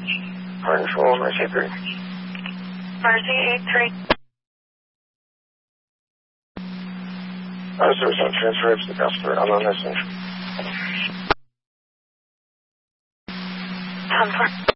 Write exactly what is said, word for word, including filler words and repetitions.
Control, Mercy three. Mercy eight three. Uh, service on transfer to the customer. I'm on message. ten four.